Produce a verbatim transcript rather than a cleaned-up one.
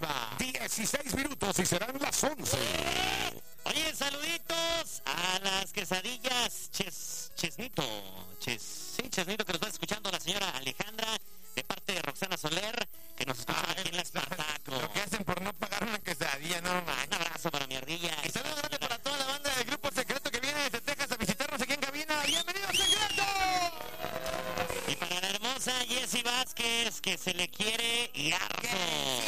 arriba. dieciséis minutos y serán las once. Oye, saluditos a las quesadillas Ches, Chesnito. Ches, sí, Chesnito, que nos va escuchando la señora Alejandra, de parte de Roxana Soler, que nos escucha ah, aquí en la Espartaco. Lo que hacen por no pagar una quesadilla, no man. Un abrazo para mi ardilla. Y saludos grande para toda la banda del Grupo Secreto que viene desde Texas a visitarnos aquí en cabina. ¡Bienvenidos, Secreto! Y para la hermosa Jessie Vázquez, que se le quiere y harto.